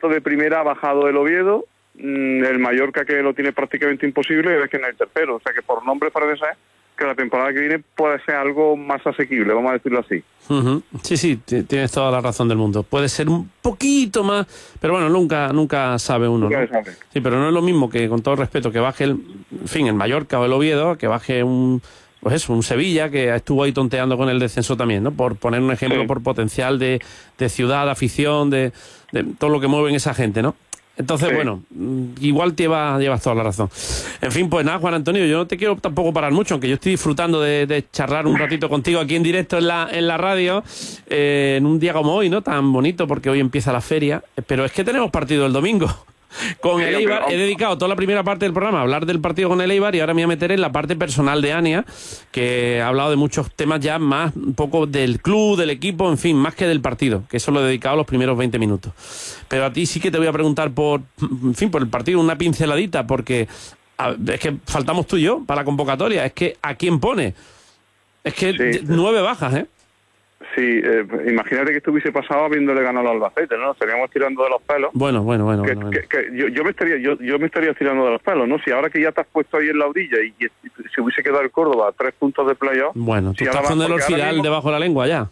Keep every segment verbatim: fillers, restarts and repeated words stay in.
tanto de primera ha bajado el Oviedo, mmm, el Mallorca que lo tiene prácticamente imposible, y es que no hay tercero. O sea que por nombre parece ser que la temporada que viene puede ser algo más asequible, vamos a decirlo así. Uh-huh. Sí, sí, tienes toda la razón del mundo. Puede ser un poquito más, pero bueno, nunca nunca sabe uno, Nunca ¿no? sabe. Sí, pero no es lo mismo que, con todo el respeto, que baje el, en fin, el Mallorca o el Oviedo, que baje un, pues eso, un Sevilla, que estuvo ahí tonteando con el descenso también, ¿no? Por poner un ejemplo, sí. Por potencial de, de ciudad, de afición, de, de todo lo que mueven esa gente, ¿no? Entonces, sí. Bueno, igual te llevas, llevas toda la razón. En fin, pues nada, Juan Antonio, yo no te quiero tampoco parar mucho, aunque yo estoy disfrutando de, de charlar un ratito contigo aquí en directo en la, en la radio, eh, en un día como hoy, ¿no? Tan bonito, porque hoy empieza la feria. Pero es que tenemos partido el domingo con el Eibar. He dedicado toda la primera parte del programa a hablar del partido con el Eibar y ahora me voy a meter en la parte personal de Ania, que ha hablado de muchos temas ya más, un poco del club, del equipo, en fin, más que del partido, que eso lo he dedicado los primeros veinte minutos. Pero a ti sí que te voy a preguntar por, en fin, por el partido, una pinceladita, porque a, es que faltamos tú y yo para la convocatoria. Es que ¿a quién pone? Es que sí. Nueve bajas, ¿eh? Sí, eh, imagínate que estuviese pasado habiéndole ganado al Albacete, ¿no? Estaríamos tirando de los pelos. Bueno, bueno, bueno. Que, bueno, que, bueno. Que yo, yo me estaría yo, yo me estaría tirando de los pelos, ¿no? Si ahora que ya te has puesto ahí en la orilla y, y, y se hubiese quedado el Córdoba a tres puntos de playoff... Bueno, tú si estás con el Orfidal mismo... debajo de la lengua ya.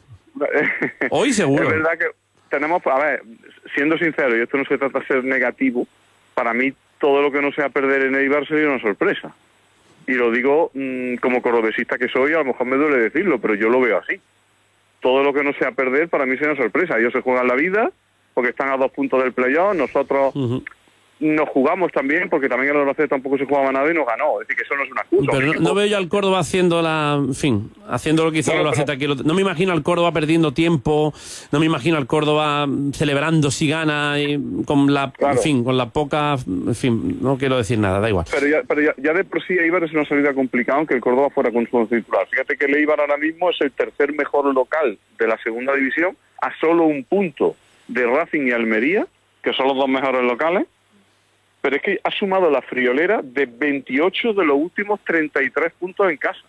Hoy seguro. Es verdad que tenemos... A ver, siendo sincero, y esto no se trata de ser negativo, para mí todo lo que no sea perder en Eibar sería una sorpresa. Y lo digo mmm, como cordobesista que soy, a lo mejor me duele decirlo, pero yo lo veo así. Todo lo que no sea perder, para mí sería una sorpresa. Ellos se juegan la vida, porque están a dos puntos del playoff. Nosotros uh-huh. nos jugamos también, porque también el Albacete tampoco se jugaba nada y nos ganó. Es decir, que eso no es una excusa. Pero no, no veo yo al Córdoba haciendo la... En fin, haciendo lo que hizo el Albacete aquí. No me imagino al Córdoba perdiendo tiempo, no me imagino al Córdoba celebrando si gana, y con la... Claro. En fin, con la poca... En fin, no quiero decir nada, da igual. Pero ya, pero ya, ya de por sí Eibar es una salida complicada, aunque el Córdoba fuera con su once titular. Fíjate que el Eibar ahora mismo es el tercer mejor local de la segunda división, a solo un punto de Racing y Almería, que son los dos mejores locales. Pero es que ha sumado la friolera de veintiocho de los últimos treinta y tres puntos en casa.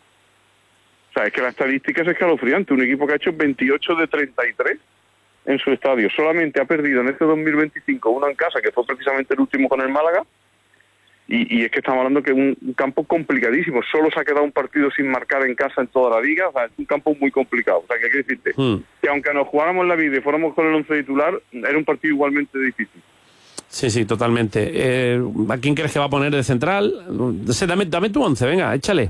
O sea, es que la estadística es escalofriante. Un equipo que ha hecho veintiocho de treinta y tres en su estadio. Solamente ha perdido en este dos mil veinticinco uno en casa, que fue precisamente el último con el Málaga. Y, y es que estamos hablando que es un, un campo complicadísimo. Solo se ha quedado un partido sin marcar en casa en toda la liga. O sea, es un campo muy complicado. O sea, que hay que decirte hmm. que aunque nos jugáramos la vida y fuéramos con el once titular, era un partido igualmente difícil. Sí, sí, totalmente. Eh, ¿A quién crees que va a poner de central? Dame, dame tu once, venga, échale.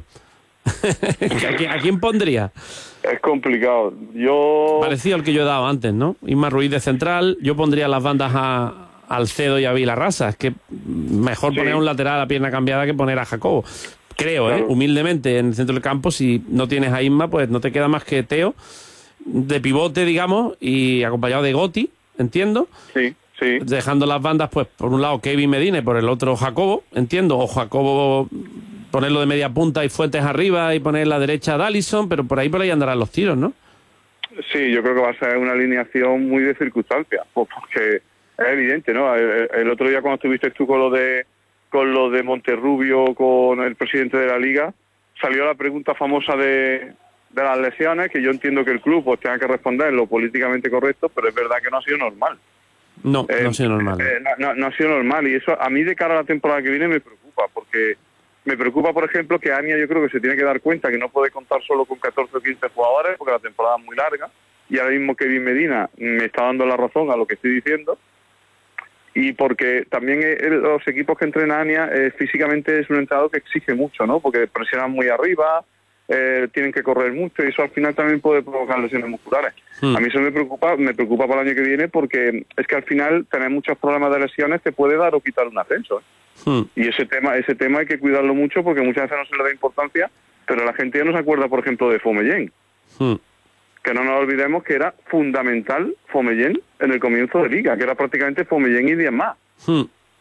¿A, quién, ¿A quién pondría? Es complicado. Yo... Parecido al que yo he dado antes, ¿no? Isma Ruiz de central. Yo pondría las bandas a Alcedo y a Vilarrasa. Es que mejor sí. poner un lateral a pierna cambiada que poner a Jacobo. Creo, claro. ¿eh? Humildemente, en el centro del campo, si no tienes a Isma, pues no te queda más que Teo, de pivote, digamos, y acompañado de Gotti, entiendo. Sí. Sí. Dejando las bandas, pues por un lado Kevin Medina y por el otro Jacobo, entiendo, o Jacobo ponerlo de media punta y Fuentes arriba y poner la derecha a Dallison, pero por ahí por ahí andarán los tiros, ¿no? Sí, yo creo que va a ser una alineación muy de circunstancias, pues porque es evidente, ¿no? El, el otro día cuando estuviste tú con lo de con lo de Monterrubio, con el presidente de la Liga, salió la pregunta famosa de, de las lesiones, que yo entiendo que el club pues tenga que responder lo políticamente correcto, pero es verdad que no ha sido normal. No, eh, no ha sido normal. Eh, no, no, no ha sido normal, y eso a mí de cara a la temporada que viene me preocupa, porque me preocupa, por ejemplo, que Ania yo creo que se tiene que dar cuenta que no puede contar solo con catorce o quince jugadores, porque la temporada es muy larga, y ahora mismo Kevin Medina me está dando la razón a lo que estoy diciendo, y porque también el, los equipos que entrena Ania eh, físicamente es un entrenador que exige mucho, ¿no? Porque presionan muy arriba, eh, tienen que correr mucho, y eso al final también puede provocar lesiones musculares. Hmm. A mí eso me preocupa, me preocupa para el año que viene, porque es que al final tener muchos problemas de lesiones te puede dar o quitar un ascenso, ¿eh? Hmm. Y ese tema ese tema hay que cuidarlo mucho, porque muchas veces no se le da importancia, pero la gente ya no se acuerda, por ejemplo, de Fomellén. Hmm. Que no nos olvidemos que era fundamental Fomellén en el comienzo de Liga, que era prácticamente Fomellén y diez más. Hmm.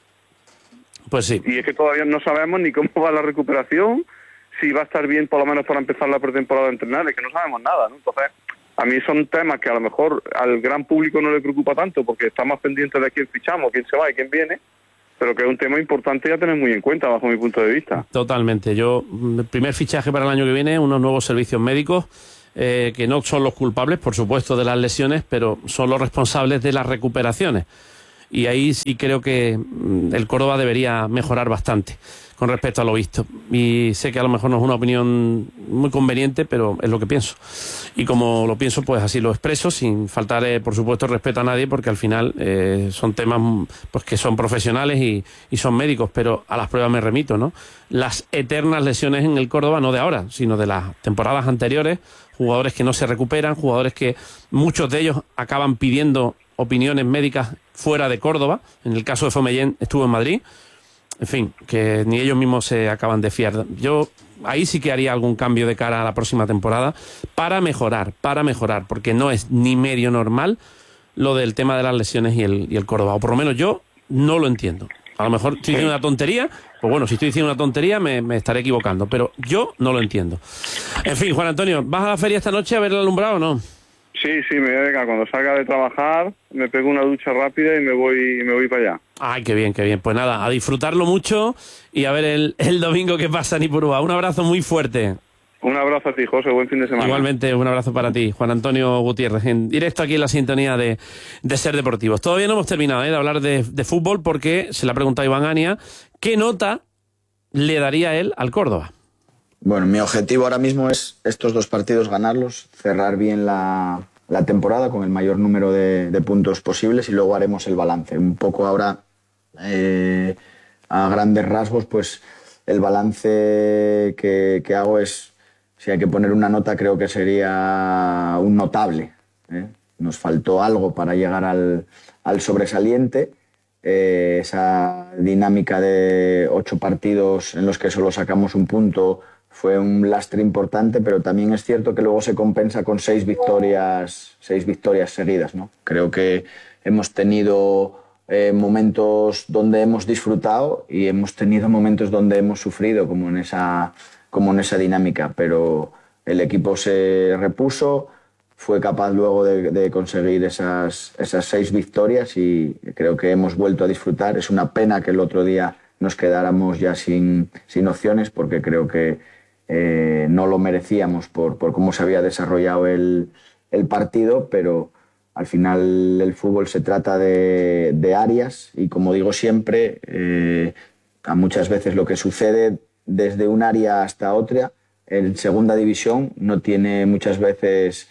Pues sí. Y es que todavía no sabemos ni cómo va la recuperación, si va a estar bien por lo menos para empezar la pretemporada a entrenar, es que no sabemos nada, ¿no? Entonces, a mí son temas que a lo mejor al gran público no le preocupa tanto, porque está más pendiente de quién fichamos, quién se va y quién viene, pero que es un tema importante ya tener muy en cuenta bajo mi punto de vista. Totalmente. Yo, el primer fichaje para el año que viene, unos nuevos servicios médicos, eh, que no son los culpables, por supuesto, de las lesiones, pero son los responsables de las recuperaciones. y ahí sí creo que el Córdoba debería mejorar bastante con respecto a lo visto. Y sé que a lo mejor no es una opinión muy conveniente, pero es lo que pienso. Y como lo pienso, pues así lo expreso, sin faltar, eh, por supuesto, respeto a nadie, porque al final eh, son temas pues que son profesionales y, y son médicos, pero a las pruebas me remito, ¿no? Las eternas lesiones en el Córdoba, no de ahora, sino de las temporadas anteriores, jugadores que no se recuperan, jugadores que muchos de ellos acaban pidiendo opiniones médicas fuera de Córdoba. En el caso de Fomellén estuvo en Madrid. En fin, que ni ellos mismos se acaban de fiar. Yo ahí sí que haría algún cambio de cara a la próxima temporada para mejorar, para mejorar, porque no es ni medio normal lo del tema de las lesiones y el, y el Córdoba, o por lo menos yo no lo entiendo. A lo mejor estoy diciendo una tontería, pues bueno, si estoy diciendo una tontería me, me estaré equivocando, pero yo no lo entiendo. En fin, Juan Antonio, ¿vas a la feria esta noche a ver el alumbrado o no? Sí, sí, me venga, cuando salga de trabajar me pego una ducha rápida y me voy me voy para allá. Ay, qué bien, qué bien. Pues nada, a disfrutarlo mucho y a ver el, el domingo qué pasa en Ipurúa. Un abrazo muy fuerte. Un abrazo a ti, José, buen fin de semana. Igualmente, un abrazo para ti, Juan Antonio Gutiérrez, en directo aquí en la sintonía de, de Ser Deportivos. Todavía no hemos terminado ¿eh? de hablar de, de fútbol, porque se le ha preguntado a Iván Ania qué nota le daría él al Córdoba. Bueno, mi objetivo ahora mismo es estos dos partidos ganarlos, cerrar bien la, la temporada con el mayor número de, de puntos posibles y luego haremos el balance. Un poco ahora, eh, a grandes rasgos, pues el balance que, que hago es, si hay que poner una nota, creo que sería un notable, ¿eh? Nos faltó algo para llegar al, al sobresaliente. Eh, esa dinámica de ocho partidos en los que solo sacamos un punto fue un lastre importante, pero también es cierto que luego se compensa con seis victorias, seis victorias seguidas, ¿no? Creo que hemos tenido eh, momentos donde hemos disfrutado y hemos tenido momentos donde hemos sufrido, como en esa, como en esa dinámica, pero el equipo se repuso, fue capaz luego de, de conseguir esas, esas seis victorias y creo que hemos vuelto a disfrutar. Es una pena que el otro día nos quedáramos ya sin, sin opciones, porque creo que eh, no lo merecíamos por, por cómo se había desarrollado el, el partido, pero al final el fútbol se trata de, de áreas y, como digo siempre, eh, a muchas veces lo que sucede desde un área hasta otra en segunda división no tiene muchas veces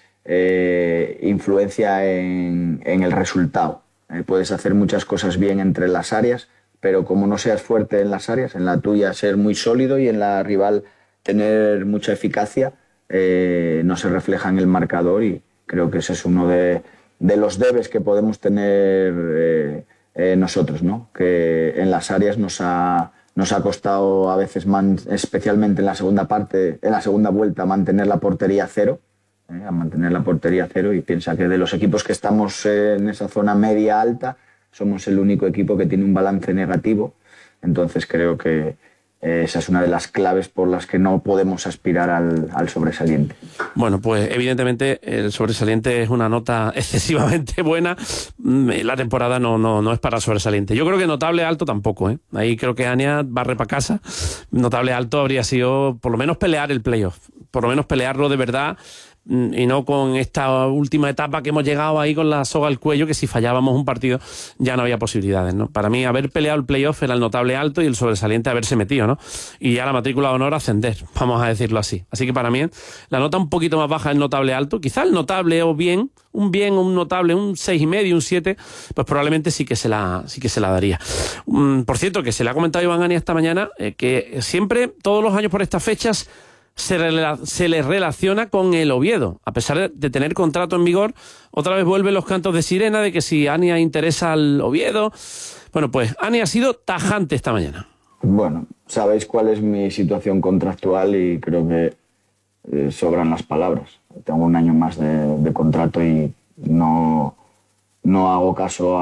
eh, influencia en, en el resultado. Eh, puedes hacer muchas cosas bien entre las áreas, pero como no seas fuerte en las áreas, en la tuya ser muy sólido y en la rival tener mucha eficacia, eh, no se refleja en el marcador, y creo que ese es uno de, de los debes que podemos tener eh, eh, nosotros, ¿no? Que en las áreas nos ha, nos ha costado a veces, man, especialmente en la segunda parte, en la segunda vuelta, mantener la portería cero, eh, a mantener la portería cero, y piensa que de los equipos que estamos eh, en esa zona media alta, somos el único equipo que tiene un balance negativo. Entonces creo que eh, esa es una de las claves por las que no podemos aspirar al, al sobresaliente. Bueno, pues evidentemente el sobresaliente es una nota excesivamente buena. La temporada no, no, no es para sobresaliente. Yo creo que notable alto tampoco, ¿eh? Ahí creo que Ania barre para casa. Notable alto habría sido por lo menos pelear el playoff, por lo menos pelearlo de verdad, y no con esta última etapa que hemos llegado ahí con la soga al cuello, que si fallábamos un partido ya no había posibilidades, ¿no? Para mí, haber peleado el playoff era el notable alto y el sobresaliente haberse metido, ¿no? Y ya la matrícula de honor ascender, vamos a decirlo así. Así que para mí la nota un poquito más baja es notable alto. Quizá el notable o bien, un bien o un notable, un seis y medio, un siete, pues probablemente sí que se la, sí que se la daría. Um, por cierto, que se le ha comentado a Iván Ania esta mañana eh, que siempre, todos los años por estas fechas, Se, rela- se le relaciona con el Oviedo. A pesar de tener contrato en vigor, otra vez vuelven los cantos de sirena de que si Ania interesa al Oviedo. Bueno, pues Ania ha sido tajante esta mañana. Bueno, sabéis cuál es mi situación contractual y creo que eh, sobran las palabras. Tengo un año más de, de contrato y no, no hago caso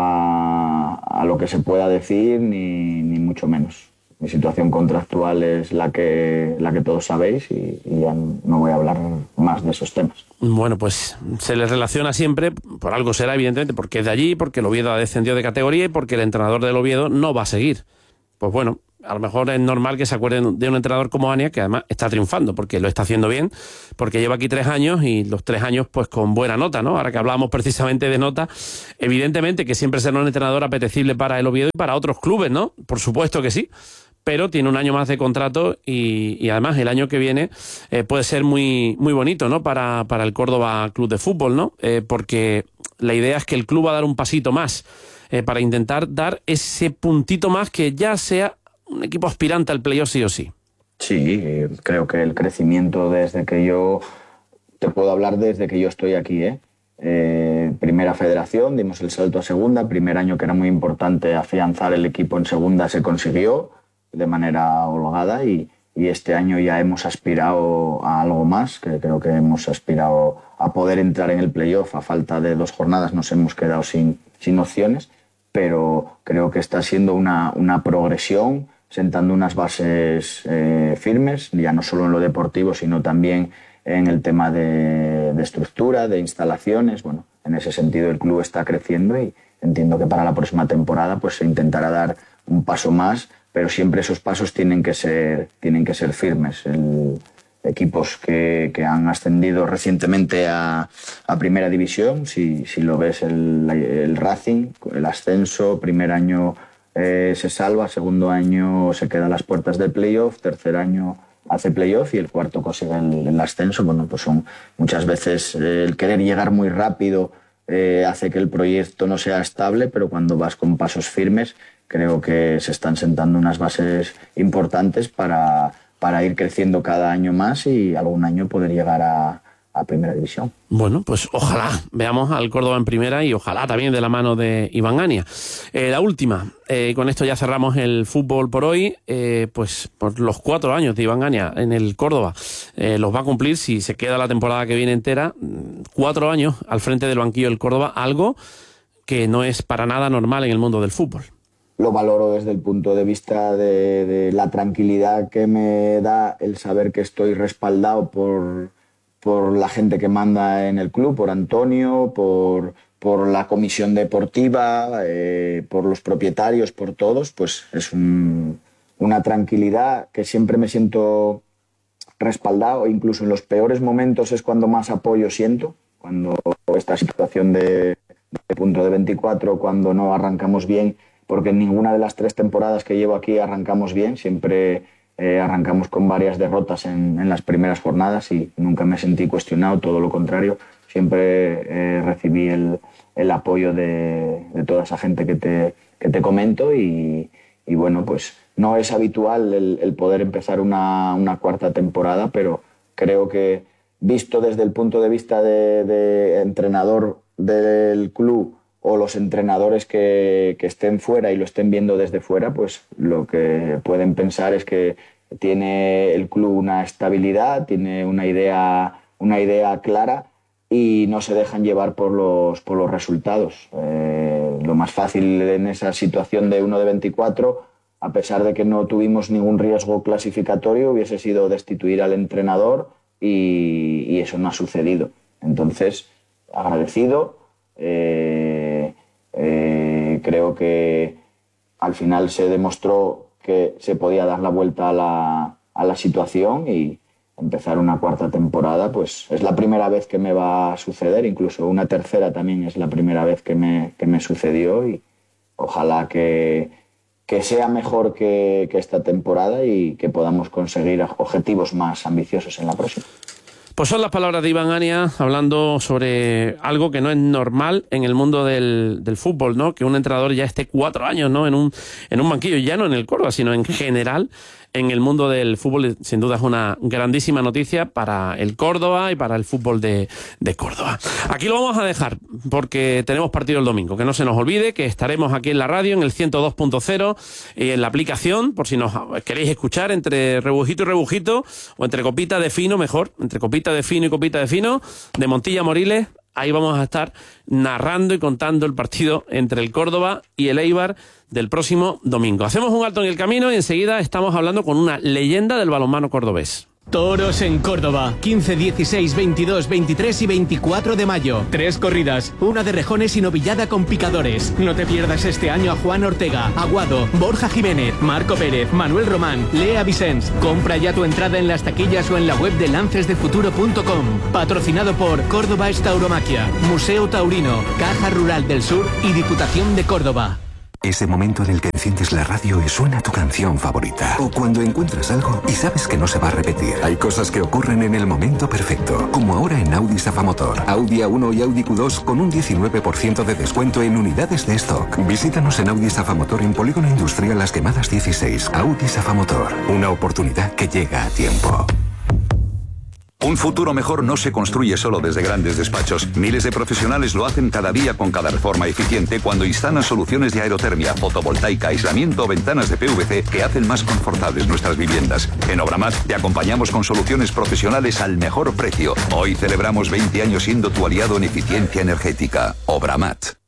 a, a lo que se pueda decir, ni, ni mucho menos. Mi situación contractual es la que, la que todos sabéis y, y ya no voy a hablar más de esos temas. Bueno, pues se les relaciona siempre, por algo será evidentemente, porque es de allí, porque el Oviedo ha descendido de categoría y porque el entrenador del Oviedo no va a seguir. Pues bueno, a lo mejor es normal que se acuerden de un entrenador como Ania, que además está triunfando, porque lo está haciendo bien, porque lleva aquí tres años y los tres años pues con buena nota, ¿no? Ahora que hablábamos precisamente de nota, evidentemente que siempre será un entrenador apetecible para el Oviedo y para otros clubes, ¿no? Por supuesto que sí, pero tiene un año más de contrato y, y además el año que viene eh, puede ser muy, muy bonito, ¿no? Para, para el Córdoba Club de Fútbol, ¿no? Eh, porque la idea es que el club va a dar un pasito más eh, para intentar dar ese puntito más que ya sea un equipo aspirante al playoff sí o sí. Sí, creo que el crecimiento desde que yo... Te puedo hablar desde que yo estoy aquí, ¿eh? Eh, primera federación, dimos el salto a segunda, primer año que era muy importante afianzar el equipo en segunda se consiguió de manera holgada y, y este año ya hemos aspirado a algo más, que creo que hemos aspirado a poder entrar en el playoff. A falta de dos jornadas nos hemos quedado sin, sin opciones, pero creo que está siendo una, una progresión, sentando unas bases eh, firmes, ya no solo en lo deportivo, sino también en el tema de, de estructura, de instalaciones. Bueno, en ese sentido el club está creciendo y entiendo que para la próxima temporada pues se intentará dar un paso más, pero siempre esos pasos tienen que ser, tienen que ser firmes. El, equipos que, que han ascendido recientemente a, a Primera División, si, si lo ves, el, el Racing, el ascenso, primer año eh, se salva, segundo año se queda a las puertas del playoff, tercer año hace playoff y el cuarto consigue el, el ascenso. Bueno, pues son muchas veces eh, el querer llegar muy rápido eh, hace que el proyecto no sea estable, pero cuando vas con pasos firmes creo que se están sentando unas bases importantes para, para ir creciendo cada año más y algún año poder llegar a, a Primera División. Bueno, pues ojalá veamos al Córdoba en Primera y ojalá también de la mano de Iván Ania. Eh, la última, eh, con esto ya cerramos el fútbol por hoy, eh, pues por los cuatro años de Iván Ania en el Córdoba, eh, los va a cumplir si se queda la temporada que viene entera, cuatro años al frente del banquillo del Córdoba, algo que no es para nada normal en el mundo del fútbol. Lo valoro desde el punto de vista de, de la tranquilidad que me da el saber que estoy respaldado por, por la gente que manda en el club, por Antonio, por, por la comisión deportiva, eh, por los propietarios, por todos. Pues es un, una tranquilidad que siempre me siento respaldado, incluso en los peores momentos es cuando más apoyo siento, cuando esta situación de, de punto de veinticuatro, cuando no arrancamos bien, porque en ninguna de las tres temporadas que llevo aquí arrancamos bien, siempre eh, arrancamos con varias derrotas en, en las primeras jornadas y nunca me sentí cuestionado, todo lo contrario, siempre eh, recibí el, el apoyo de, de toda esa gente que te, que te comento y, y bueno, pues no es habitual el, el poder empezar una, una cuarta temporada, pero creo que visto desde el punto de vista de, de entrenador del club, o los entrenadores que, que estén fuera y lo estén viendo desde fuera, pues lo que pueden pensar es que tiene el club una estabilidad, tiene una idea, una idea clara y no se dejan llevar por los, por los resultados. Eh, lo más fácil en esa situación de uno de veinticuatro, a pesar de que no tuvimos ningún riesgo clasificatorio, hubiese sido destituir al entrenador y, y eso no ha sucedido. Entonces, agradecido. Eh, eh, creo que al final se demostró que se podía dar la vuelta a la, a la situación y empezar una cuarta temporada, pues es la primera vez que me va a suceder, incluso una tercera también es la primera vez que me, que me sucedió y ojalá que, que sea mejor que, que esta temporada y que podamos conseguir objetivos más ambiciosos en la próxima. Pues son las palabras de Iván Ania hablando sobre algo que no es normal en el mundo del, del fútbol, ¿no? Que un entrenador ya esté cuatro años, ¿no? En un, en un banquillo, ya no en el Córdoba, sino en general en el mundo del fútbol. Sin duda es una grandísima noticia para el Córdoba y para el fútbol de, de Córdoba. Aquí lo vamos a dejar porque tenemos partido el domingo. Que no se nos olvide que estaremos aquí en la radio, en el ciento dos punto cero y en la aplicación, por si nos queréis escuchar entre rebujito y rebujito, o entre copita de fino, mejor, entre copita de fino y copita de fino, de Montilla Moriles. Ahí vamos a estar narrando y contando el partido entre el Córdoba y el Eibar del próximo domingo. Hacemos un alto en el camino y enseguida estamos hablando con una leyenda del balonmano cordobés. Toros en Córdoba, quince, dieciséis, veintidós, veintitrés y veinticuatro de mayo. Tres corridas, una de rejones y novillada con picadores. No te pierdas este año a Juan Ortega, Aguado, Borja Jiménez, Marco Pérez, Manuel Román, Lea Vicens. Compra ya tu entrada en las taquillas o en la web de lances de futuro punto com. Patrocinado por Córdoba es Tauromaquia, Museo Taurino, Caja Rural del Sur y Diputación de Córdoba. Ese momento en el que enciendes la radio y suena tu canción favorita. O cuando encuentras algo y sabes que no se va a repetir. Hay cosas que ocurren en el momento perfecto. Como ahora en Audi Safamotor. Audi A uno y Audi Q dos con un diecinueve por ciento de descuento en unidades de stock. Visítanos en Audi Safamotor en Polígono Industrial Las Quemadas dieciséis. Audi Safamotor. Una oportunidad que llega a tiempo. Un futuro mejor no se construye solo desde grandes despachos. Miles de profesionales lo hacen cada día con cada reforma eficiente cuando instalan soluciones de aerotermia, fotovoltaica, aislamiento o ventanas de P V C que hacen más confortables nuestras viviendas. En Obramat te acompañamos con soluciones profesionales al mejor precio. Hoy celebramos veinte años siendo tu aliado en eficiencia energética. Obramat.